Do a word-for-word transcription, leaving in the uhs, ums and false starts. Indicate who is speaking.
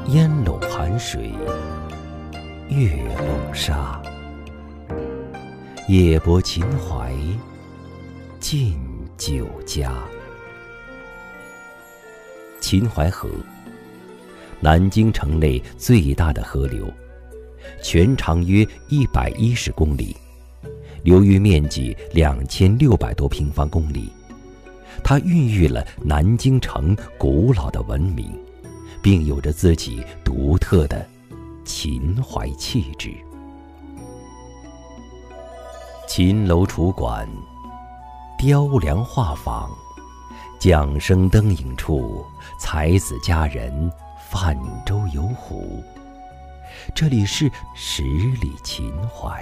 Speaker 1: 烟笼寒水，月笼沙。夜泊秦淮，近酒家。秦淮河，南京城内最大的河流，全长约一百一十公里，流域面积两千六百多平方公里。它孕育了南京城古老的文明，并有着自己独特的秦淮气质。秦楼楚馆，雕梁画舫，桨声灯影处，才子佳人泛舟游湖。这里是十里秦淮。